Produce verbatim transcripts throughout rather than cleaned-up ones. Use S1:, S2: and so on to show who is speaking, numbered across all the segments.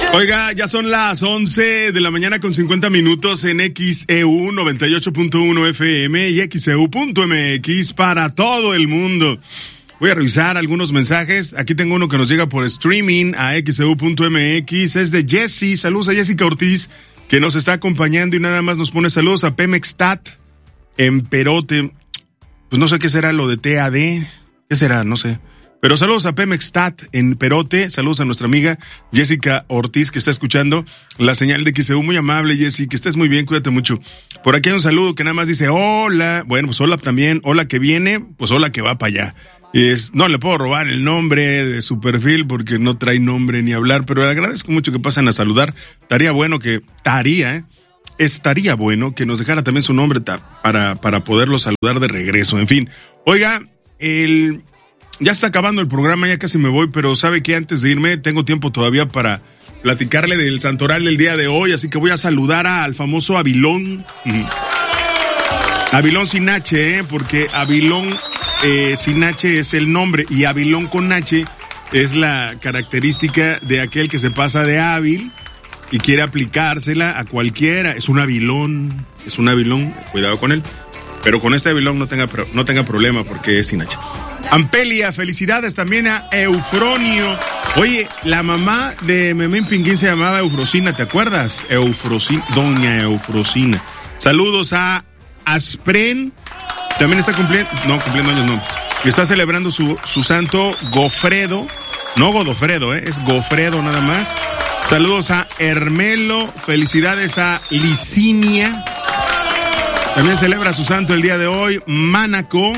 S1: Oiga, ya son las once de la mañana con cincuenta minutos en X E U noventa y ocho punto uno F M y X E U punto M X para todo el mundo. Voy a revisar algunos mensajes. Aquí tengo uno que nos llega por streaming a X E U punto M X. Es de Jessy. Saludos a Jessica Ortiz, que nos está acompañando y nada más nos pone saludos a Pemextat en Perote. Pues no sé qué será lo de T A D. ¿Qué será? No sé. Pero saludos a Pemextat en Perote, saludos a nuestra amiga Jessica Ortiz que está escuchando la señal de X E U. Muy amable, Jessy, que estés muy bien, cuídate mucho. Por aquí hay un saludo que nada más dice hola, bueno, pues hola también, hola que viene, pues hola que va para allá. Es, no le puedo robar el nombre de su perfil porque no trae nombre ni hablar, pero le agradezco mucho que pasen a saludar. Estaría bueno que, estaría, ¿eh? Estaría bueno que nos dejara también su nombre ta, para, para poderlo saludar de regreso. En fin, oiga, el... ya está acabando el programa, ya casi me voy, pero sabe que antes de irme tengo tiempo todavía para platicarle del santoral del día de hoy, así que voy a saludar a, al famoso Avilón. Avilón sin H, ¿eh? Porque Avilón eh, sin H es el nombre y Avilón con H es la característica de aquel que se pasa de hábil y quiere aplicársela a cualquiera. Es un Avilón, es un Avilón, cuidado con él. Pero con este Avilón no tenga, no tenga problema porque es sin H. Ampelia, felicidades también a Eufronio. Oye, la mamá de Memín Pinguín se llamaba Eufrosina, ¿te acuerdas? Eufrosina, doña Eufrosina. Saludos a Aspren, también está cumpliendo, no, cumpliendo años no. Está celebrando su, su santo Gofredo, no Godofredo, eh, es Gofredo nada más. Saludos a Hermelo, felicidades a Licinia. También celebra su santo el día de hoy, Mánaco.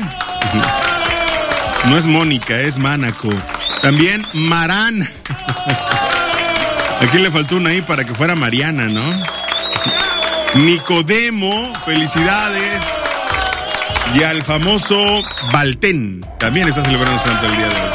S1: No es Mónica, es Mánaco. También Marán. Aquí le faltó una ahí para que fuera Mariana, ¿no? Nicodemo, felicidades. Y al famoso Baltén, también está celebrando su santo el día de hoy.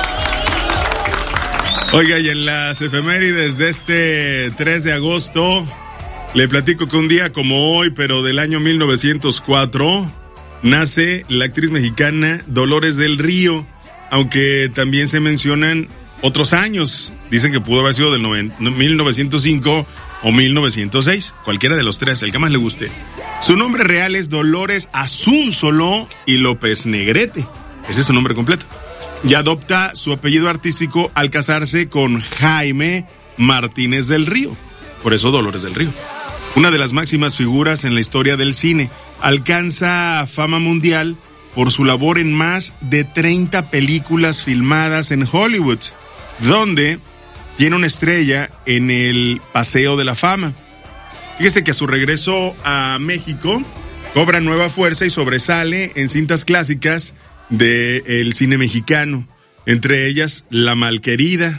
S1: Oiga, y en las efemérides de este tres de agosto, le platico que un día como hoy, pero del año mil novecientos cuatro... nace la actriz mexicana Dolores del Río, aunque también se mencionan otros años. Dicen que pudo haber sido del mil novecientos cinco o mil novecientos seis, cualquiera de los tres, el que más le guste. Su nombre real es Dolores Asúnzolo y López Negrete, ese es su nombre completo. Y adopta su apellido artístico al casarse con Jaime Martínez del Río, por eso Dolores del Río. Una de las máximas figuras en la historia del cine, alcanza fama mundial por su labor en más de treinta películas filmadas en Hollywood, donde tiene una estrella en el Paseo de la Fama. Fíjese que a su regreso a México cobra nueva fuerza y sobresale en cintas clásicas del cine mexicano, entre ellas La Malquerida.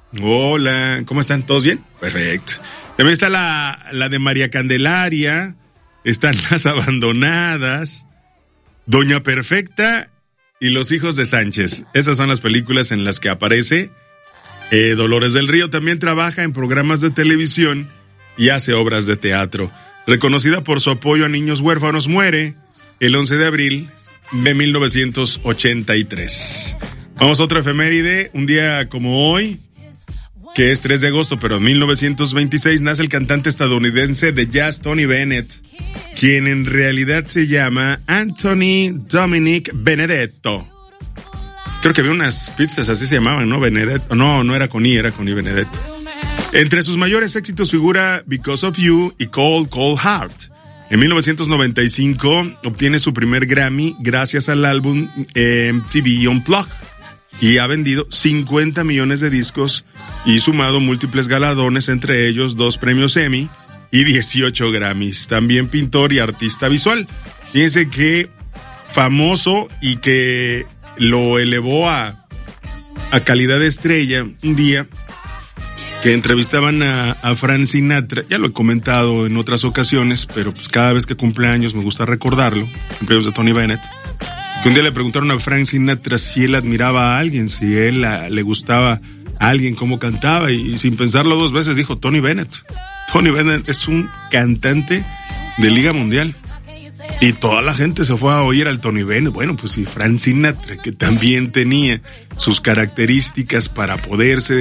S1: Hola, ¿cómo están? ¿Todos bien? Perfecto. También está la, la de María Candelaria, están Las Abandonadas, Doña Perfecta y Los Hijos de Sánchez. Esas son las películas en las que aparece eh, Dolores del Río. También trabaja en programas de televisión y hace obras de teatro. Reconocida por su apoyo a niños huérfanos, muere el once de abril de mil novecientos ochenta y tres. Vamos a otra efeméride, un día como hoy, que es tres de agosto, pero en mil novecientos veintiséis nace el cantante estadounidense de jazz Tony Bennett, quien en realidad se llama Anthony Dominic Benedetto. Creo que había unas pizzas así se llamaban, ¿no? Benedetto. No, no era con I, era con I Benedetto. Entre sus mayores éxitos figura Because of You y Cold Cold Heart. En mil novecientos noventa y cinco obtiene su primer Grammy gracias al álbum eh, M T V Unplugged y ha vendido cincuenta millones de discos y sumado múltiples galardones, entre ellos dos premios Emmy y dieciocho Grammys. También pintor y artista visual. Fíjense que famoso y que lo elevó a, a calidad de estrella un día que entrevistaban a, a Frank Sinatra. Ya lo he comentado en otras ocasiones, pero pues cada vez que cumple años me gusta recordarlo, cumpleaños de Tony Bennett. Que un día le preguntaron a Frank Sinatra si él admiraba a alguien, si él a, le gustaba a alguien cómo cantaba, y, y sin pensarlo dos veces dijo Tony Bennett. Tony Bennett es un cantante de Liga Mundial. Y toda la gente se fue a oír al Tony Bennett. Bueno, pues sí, Frank Sinatra, que también tenía sus características para poderse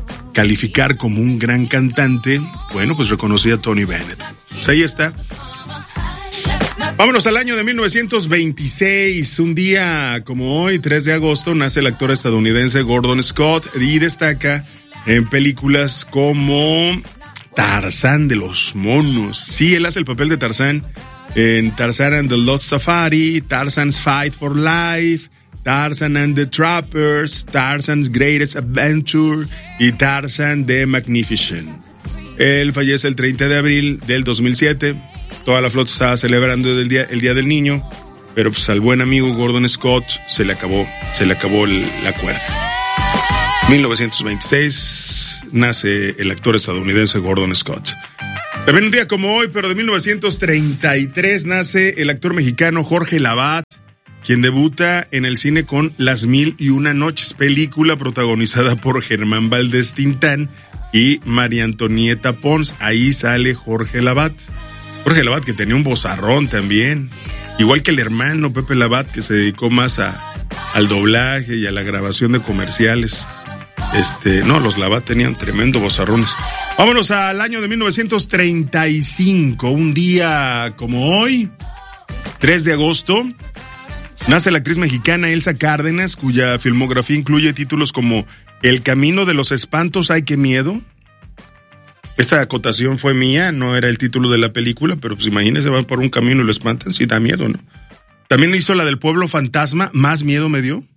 S1: calificar como un gran cantante, bueno, pues reconocí a Tony Bennett. Pues ahí está. Vámonos al año de mil novecientos veintiséis. Un día como hoy, tres de agosto, nace el actor estadounidense Gordon Scott y destaca en películas como Tarzán de los monos. Sí, él hace el papel de Tarzán en Tarzan and the Lost Safari, Tarzan's Fight for Life, Tarzan and the Trappers, Tarzan's Greatest Adventure y Tarzan the Magnificent. Él fallece el treinta de abril del dos mil siete. Toda la flota estaba celebrando el día, el día del niño, pero pues al buen amigo Gordon Scott se le acabó, se le acabó el, la cuerda. mil novecientos veintiséis nace el actor estadounidense Gordon Scott. También un día como hoy, pero de mil novecientos treinta y tres, nace el actor mexicano Jorge Lavat, quien debuta en el cine con Las Mil y Una Noches, película protagonizada por Germán Valdés Tintán y María Antonieta Pons. Ahí sale Jorge Lavat. Jorge Lavat, que tenía un vozarrón también, igual que el hermano Pepe Lavat, que se dedicó más a, al doblaje y a la grabación de comerciales. Este, no, los Lavat tenían tremendo vozarrones. Vámonos al año de mil novecientos treinta y cinco, un día como hoy, tres de agosto, nace la actriz mexicana Elsa Cárdenas, cuya filmografía incluye títulos como El Camino de los Espantos, ¡ay, qué miedo! Esta acotación fue mía, no era el título de la película, pero pues imagínense, van por un camino y lo espantan, sí da miedo, ¿no? También hizo la del Pueblo Fantasma, más miedo me dio.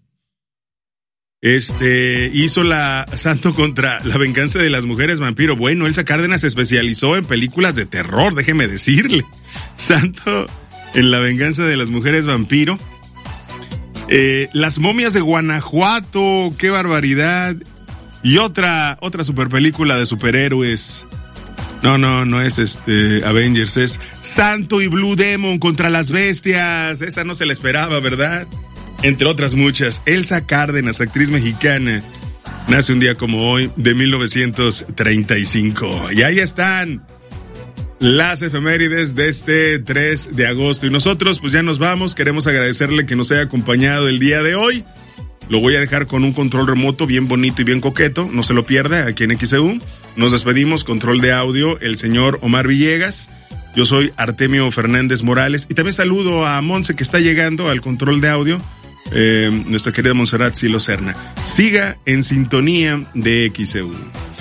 S1: Este, hizo la Santo contra la venganza de las mujeres vampiro. Bueno, Elsa Cárdenas se especializó en películas de terror, déjeme decirle. Santo en la venganza de las mujeres vampiro. Eh, las momias de Guanajuato, qué barbaridad. Y otra, otra super película de superhéroes. No, no, no es este Avengers, es Santo y Blue Demon contra las bestias. Esa no se la esperaba, ¿verdad? Entre otras muchas. Elsa Cárdenas, actriz mexicana, nace un día como hoy de mil novecientos treinta y cinco. Y ahí están las efemérides de este tres de agosto. Y nosotros pues ya nos vamos. Queremos agradecerle que nos haya acompañado el día de hoy. Lo voy a dejar con un control remoto bien bonito y bien coqueto. No se lo pierda aquí en X E U. Nos despedimos. Control de audio, el señor Omar Villegas. Yo soy Artemio Fernández Morales. Y también saludo a Monse, que está llegando al control de audio. Eh, nuestra querida Montserrat Silo Serna. Siga en sintonía de X E U.